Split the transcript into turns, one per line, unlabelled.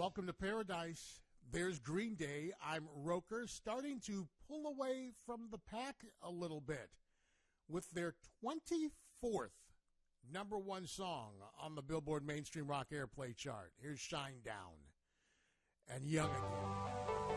Welcome to Paradise. There's Green Day. I'm Roker, starting to pull away from the pack a little bit with their 24th number one song on the Billboard Mainstream Rock Airplay chart. Here's Shine Down and Young Again.